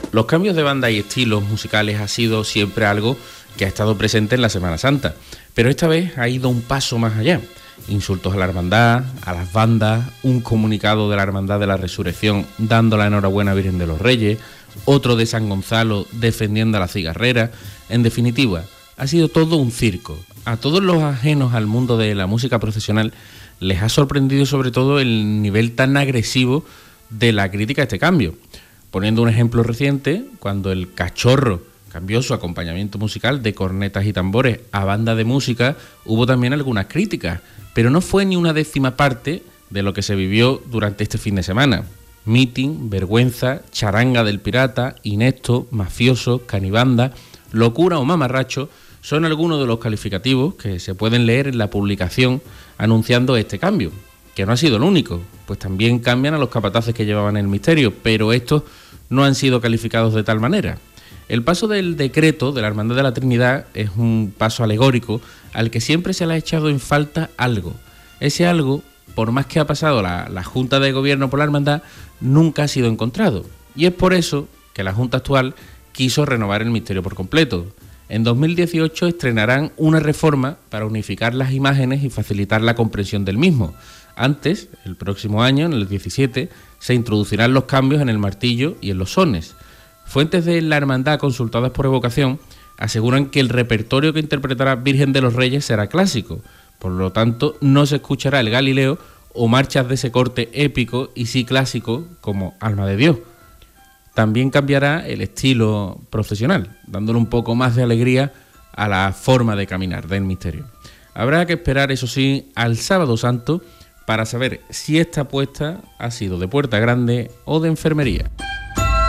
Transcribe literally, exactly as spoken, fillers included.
Los cambios de banda y estilos musicales ha sido siempre algo que ha estado presente en la Semana Santa, pero esta vez ha ido un paso más allá. Insultos a la hermandad, a las bandas, un comunicado de la Hermandad de la Resurrección dando la enhorabuena a Virgen de los Reyes, otro de San Gonzalo defendiendo a la cigarrera. En definitiva, ha sido todo un circo. A todos los ajenos al mundo de la música profesional les ha sorprendido sobre todo el nivel tan agresivo de la crítica a este cambio. Poniendo un ejemplo reciente, cuando el Cachorro cambió su acompañamiento musical de cornetas y tambores a banda de música, hubo también algunas críticas, pero no fue ni una décima parte de lo que se vivió durante este fin de semana. Meeting, vergüenza, charanga del pirata, inepto, mafioso, canibanda, locura o mamarracho son algunos de los calificativos que se pueden leer en la publicación anunciando este cambio, que no ha sido el único, pues también cambian a los capataces que llevaban el misterio, pero estos no han sido calificados de tal manera. El paso del decreto de la Hermandad de la Trinidad es un paso alegórico al que siempre se le ha echado en falta algo. Ese algo, por más que ha pasado la, la Junta de Gobierno por la Hermandad, nunca ha sido encontrado. Y es por eso que la Junta actual quiso renovar el misterio por completo. En dos mil dieciocho estrenarán una reforma para unificar las imágenes y facilitar la comprensión del mismo. Antes, el próximo año, en el diecisiete, se introducirán los cambios en el martillo y en los sones. Fuentes de la hermandad consultadas por Evocación aseguran que el repertorio que interpretará Virgen de los Reyes será clásico, por lo tanto no se escuchará el Galileo o marchas de ese corte épico y sí clásico como Alma de Dios. También cambiará el estilo procesional, dándole un poco más de alegría a la forma de caminar del misterio. Habrá que esperar, eso sí, al Sábado Santo para saber si esta apuesta ha sido de puerta grande o de enfermería.